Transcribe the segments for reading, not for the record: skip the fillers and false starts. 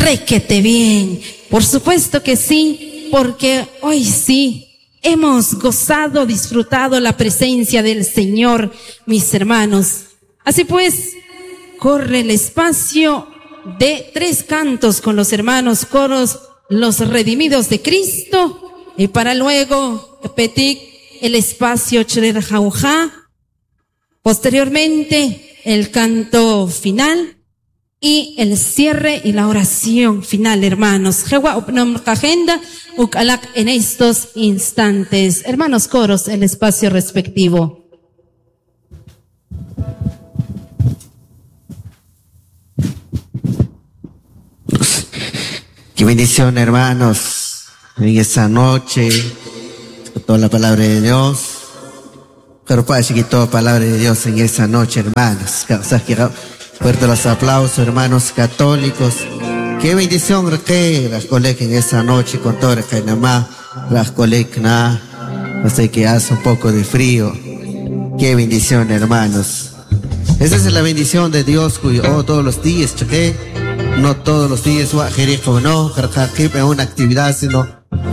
requete bien. Por supuesto que sí, porque hoy sí hemos gozado, disfrutado la presencia del Señor, mis hermanos. Así pues, corre el espacio de 3 cantos con los hermanos coros, los redimidos de Cristo, y para luego repetir el espacio Chrer Jauja, posteriormente el canto final y el cierre y la oración final, hermanos. Agenda en estos instantes. Hermanos coros, el espacio respectivo. Qué bendición, hermanos, en esta noche, con toda la palabra de Dios. Pero parece que toda palabra de Dios en esta noche, hermanos. Fuerte los aplausos, hermanos católicos. Qué bendición que las colegas en esta noche con toda la cainamá, las colegas, no sé, que hace un poco de frío. Qué bendición, hermanos. Esa es la bendición de Dios, cuyo todos los días, ¿qué? No todos los días, no, una actividad, sino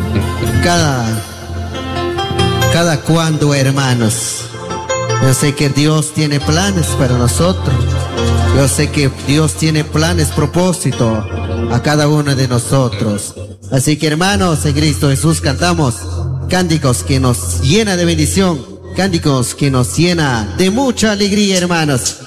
cada cuando, hermanos. Yo sé que Dios tiene planes para nosotros. Yo sé que Dios tiene planes, propósito a cada uno de nosotros. Así que, hermanos, en Cristo Jesús cantamos cánticos que nos llena de bendición, cánticos que nos llena de mucha alegría, hermanos.